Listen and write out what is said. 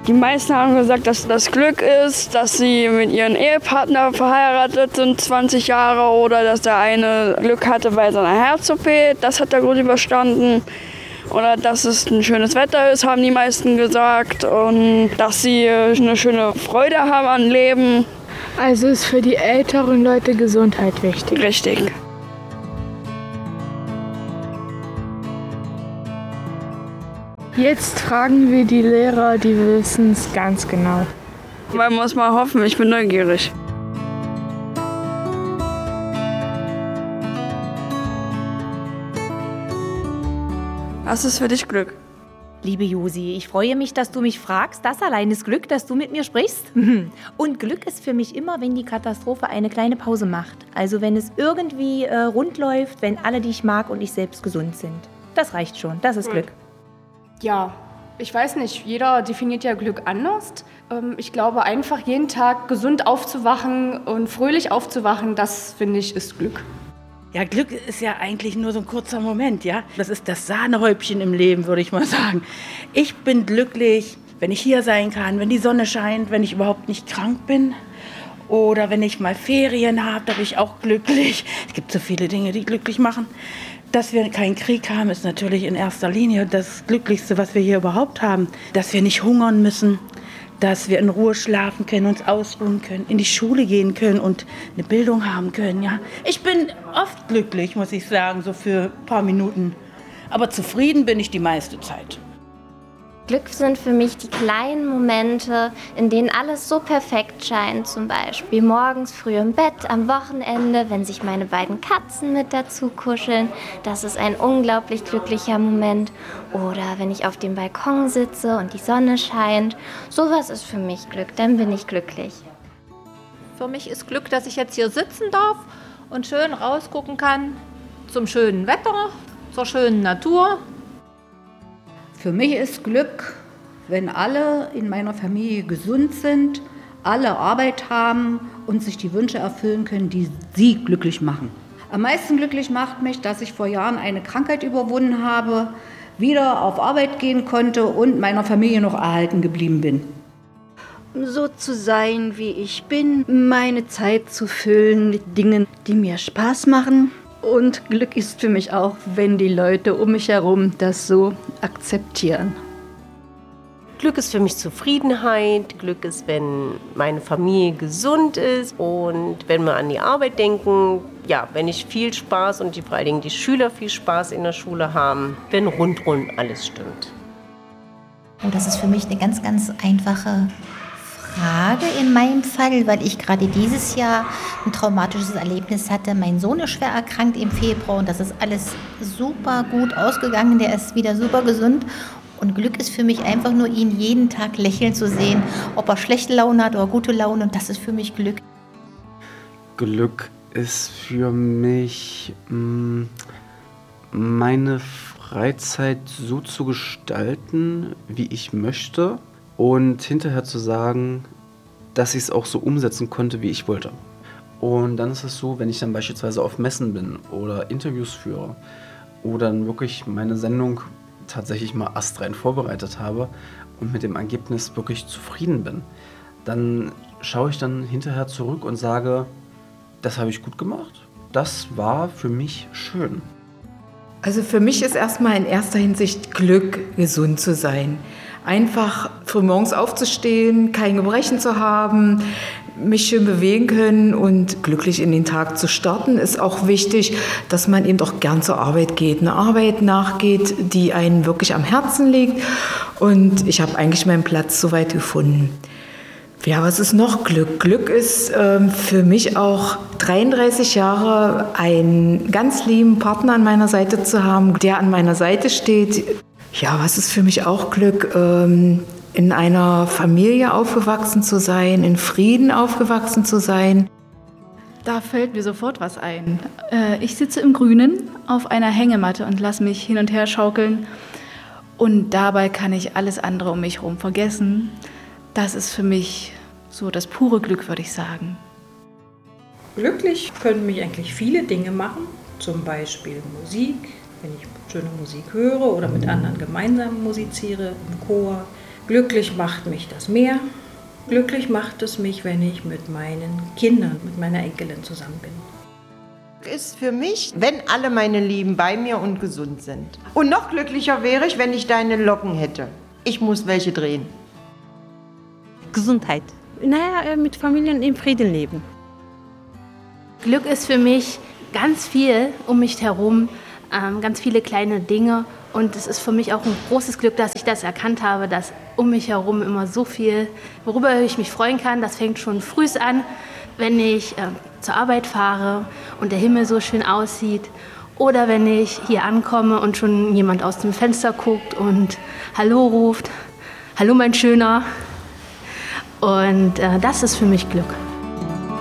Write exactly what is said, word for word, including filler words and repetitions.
Die meisten haben gesagt, dass das Glück ist, dass sie mit ihrem Ehepartner verheiratet sind, zwanzig Jahre, oder dass der eine Glück hatte bei seiner Herz-O P, das hat er gut überstanden. Oder dass es ein schönes Wetter ist, haben die meisten gesagt. Und dass sie eine schöne Freude haben am Leben. Also ist für die älteren Leute Gesundheit wichtig. Richtig. Jetzt fragen wir die Lehrer, die wissen es ganz genau. Man muss mal hoffen, ich bin neugierig. Was ist für dich Glück? Liebe Josi, ich freue mich, dass du mich fragst. Das allein ist Glück, dass du mit mir sprichst. Und Glück ist für mich immer, wenn die Katastrophe eine kleine Pause macht. Also wenn es irgendwie äh, rund läuft, wenn alle, die ich mag und ich selbst gesund sind. Das reicht schon, das ist Glück. Ja, ich weiß nicht, jeder definiert ja Glück anders. Ähm, ich glaube, einfach jeden Tag gesund aufzuwachen und fröhlich aufzuwachen, das, finde ich, ist Glück. Ja, Glück ist ja eigentlich nur so ein kurzer Moment, ja. Das ist das Sahnehäubchen im Leben, würde ich mal sagen. Ich bin glücklich, wenn ich hier sein kann, wenn die Sonne scheint, wenn ich überhaupt nicht krank bin. Oder wenn ich mal Ferien habe, da bin ich auch glücklich. Es gibt so viele Dinge, die glücklich machen. Dass wir keinen Krieg haben, ist natürlich in erster Linie das Glücklichste, was wir hier überhaupt haben. Dass wir nicht hungern müssen, dass wir in Ruhe schlafen können, uns ausruhen können, in die Schule gehen können und eine Bildung haben können. Ja. Ich bin oft glücklich, muss ich sagen, so für ein paar Minuten. Aber zufrieden bin ich die meiste Zeit. Glück sind für mich die kleinen Momente, in denen alles so perfekt scheint. Zum Beispiel morgens früh im Bett, am Wochenende, wenn sich meine beiden Katzen mit dazu kuscheln. Das ist ein unglaublich glücklicher Moment. Oder wenn ich auf dem Balkon sitze und die Sonne scheint. Sowas ist für mich Glück, dann bin ich glücklich. Für mich ist Glück, dass ich jetzt hier sitzen darf und schön rausgucken kann zum schönen Wetter, zur schönen Natur. Für mich ist Glück, wenn alle in meiner Familie gesund sind, alle Arbeit haben und sich die Wünsche erfüllen können, die sie glücklich machen. Am meisten glücklich macht mich, dass ich vor Jahren eine Krankheit überwunden habe, wieder auf Arbeit gehen konnte und meiner Familie noch erhalten geblieben bin. So zu sein, wie ich bin, meine Zeit zu füllen mit Dingen, die mir Spaß machen. Und Glück ist für mich auch, wenn die Leute um mich herum das so akzeptieren. Glück ist für mich Zufriedenheit. Glück ist, wenn meine Familie gesund ist und wenn wir an die Arbeit denken. Ja, wenn ich viel Spaß und die, vor allen Dingen die Schüler viel Spaß in der Schule haben, wenn rundum alles stimmt. Oh, das ist für mich eine ganz, ganz einfache Frage in meinem Fall, weil ich gerade dieses Jahr ein traumatisches Erlebnis hatte. Mein Sohn ist schwer erkrankt im Februar und das ist alles super gut ausgegangen. Der ist wieder super gesund. Und Glück ist für mich einfach nur, ihn jeden Tag lächeln zu sehen, ob er schlechte Laune hat oder gute Laune. Und das ist für mich Glück. Glück ist für mich mh, meine Freizeit so zu gestalten, wie ich möchte. Und hinterher zu sagen, dass ich es auch so umsetzen konnte, wie ich wollte. Und dann ist es so, wenn ich dann beispielsweise auf Messen bin oder Interviews führe oder dann wirklich meine Sendung tatsächlich mal astrein vorbereitet habe und mit dem Ergebnis wirklich zufrieden bin, dann schaue ich dann hinterher zurück und sage, das habe ich gut gemacht, das war für mich schön. Also für mich ist erstmal in erster Hinsicht Glück, gesund zu sein. Einfach frühmorgens aufzustehen, kein Gebrechen zu haben, mich schön bewegen können und glücklich in den Tag zu starten, ist auch wichtig, dass man eben auch gern zur Arbeit geht, eine Arbeit nachgeht, die einem wirklich am Herzen liegt. Und ich habe eigentlich meinen Platz soweit gefunden. Ja, was ist noch Glück? Glück ist ähm, für mich auch dreiunddreißig Jahre einen ganz lieben Partner an meiner Seite zu haben, der an meiner Seite steht. Ja, was ist für mich auch Glück? Ähm, in einer Familie aufgewachsen zu sein, in Frieden aufgewachsen zu sein. Da fällt mir sofort was ein. Äh, ich sitze im Grünen auf einer Hängematte und lasse mich hin und her schaukeln. Und dabei kann ich alles andere um mich herum vergessen. Das ist für mich so das pure Glück, würde ich sagen. Glücklich können mich eigentlich viele Dinge machen, zum Beispiel Musik, wenn ich schöne Musik höre oder mit anderen gemeinsam musiziere, im Chor, Glücklich macht mich das Meer. Glücklich macht es mich, wenn ich mit meinen Kindern, mit meiner Enkelin zusammen bin. Ist für mich, wenn alle meine Lieben bei mir und gesund sind. Und noch glücklicher wäre ich, wenn ich deine Locken hätte. Ich muss welche drehen. Gesundheit. Naja, mit Familien im Frieden leben. Glück ist für mich ganz viel um mich herum, ähm, ganz viele kleine Dinge. Und es ist für mich auch ein großes Glück, dass ich das erkannt habe, dass um mich herum immer so viel, worüber ich mich freuen kann. Das fängt schon früh an, wenn ich äh, zur Arbeit fahre und der Himmel so schön aussieht. Oder wenn ich hier ankomme und schon jemand aus dem Fenster guckt und Hallo ruft. Hallo mein Schöner. Und äh, das ist für mich Glück.